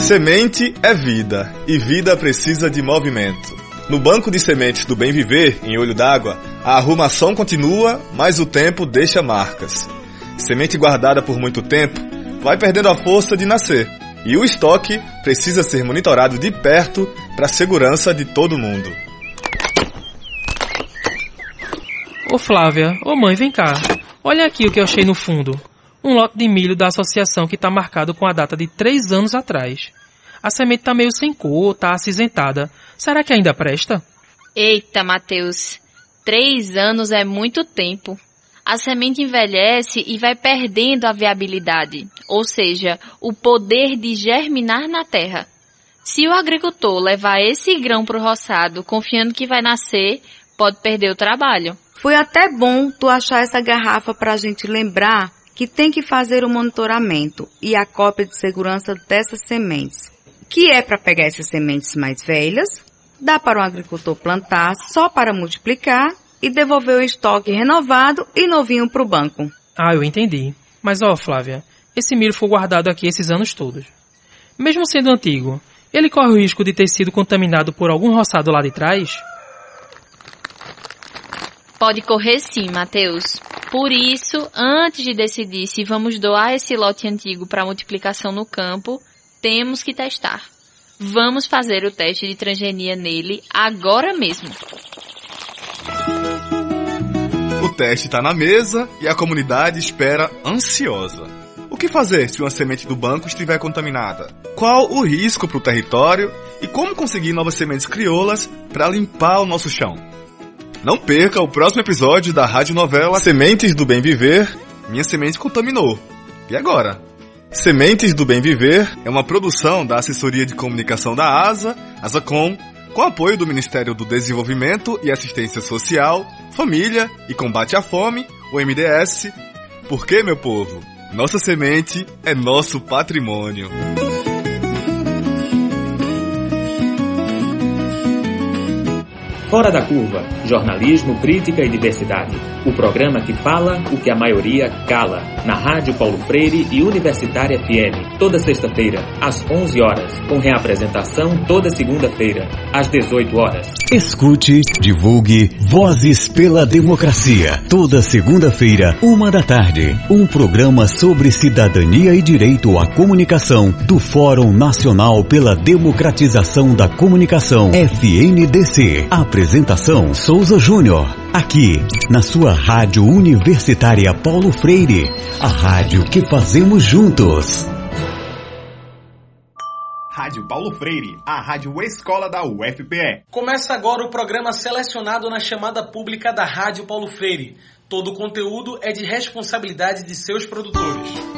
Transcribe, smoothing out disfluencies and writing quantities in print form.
Semente é vida, e vida precisa de movimento. No banco de sementes do Bem Viver, em Olho d'Água, a arrumação continua, mas o tempo deixa marcas. Semente guardada por muito tempo vai perdendo a força de nascer, e o estoque precisa ser monitorado de perto para a segurança de todo mundo. Ô Flávia, ô mãe, vem cá. Olha aqui o que eu achei no fundo. Um lote de milho da associação que está marcado com a data de 3 anos atrás. A semente está meio sem cor, está acinzentada. Será que ainda presta? Eita, Matheus. 3 anos é muito tempo. A semente envelhece e vai perdendo a viabilidade, ou seja, o poder de germinar na terra. Se o agricultor levar esse grão para o roçado confiando que vai nascer, pode perder o trabalho. Foi até bom tu achar essa garrafa para a gente lembrar que tem que fazer o monitoramento e a cópia de segurança dessas sementes, que é para pegar essas sementes mais velhas, dá para o agricultor plantar só para multiplicar e devolver o estoque renovado e novinho para o banco. Ah, eu entendi. Mas ó, Flávia, esse milho foi guardado aqui esses anos todos. Mesmo sendo antigo, ele corre o risco de ter sido contaminado por algum roçado lá de trás? Pode correr sim, Matheus. Por isso, antes de decidir se vamos doar esse lote antigo para multiplicação no campo, temos que testar. Vamos fazer o teste de transgenia nele agora mesmo. O teste está na mesa e a comunidade espera ansiosa. O que fazer se uma semente do banco estiver contaminada? Qual o risco para o território e como conseguir novas sementes crioulas para limpar o nosso chão? Não perca o próximo episódio da radionovela Sementes do Bem Viver, Minha Semente Contaminou. E agora? Sementes do Bem Viver é uma produção da Assessoria de Comunicação da ASA, ASACOM, com apoio do Ministério do Desenvolvimento e Assistência Social, Família e Combate à Fome, o MDS. Porque, meu povo, nossa semente é nosso patrimônio. Fora da Curva, jornalismo, crítica e diversidade. O programa que fala o que a maioria cala. Na Rádio Paulo Freire e Universitária FM. Toda sexta-feira, às 11 horas. Com reapresentação toda segunda-feira, às 18 horas. Escute, divulgue Vozes pela Democracia. Toda segunda-feira, 13h. Um programa sobre cidadania e direito à comunicação do Fórum Nacional pela Democratização da Comunicação, FNDC. Apresentação Souza Júnior. Aqui, na sua Rádio Universitária Paulo Freire. A rádio que fazemos juntos. Rádio Paulo Freire, a rádio escola da UFPE. Começa agora o programa selecionado na chamada pública da Rádio Paulo Freire. Todo o conteúdo é de responsabilidade de seus produtores.